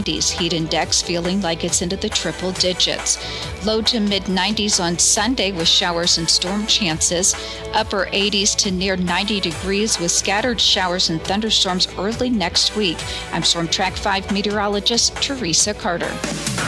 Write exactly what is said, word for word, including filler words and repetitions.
nineties. Heat index feeling like it's into the triple digits. Low to mid nineties on Sunday with showers and storm chances. Upper eighties to near ninety degrees with scattered showers and thunderstorms early next week. I'm Storm Track five meteorologist Teresa Carter.